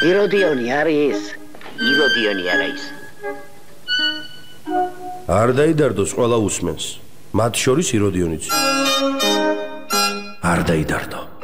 იროდიონი არის იროდიონი არა ის არ დაიდარდოს ყველა უსმენს მათ შორის იროდიონიც არ დაიდარდო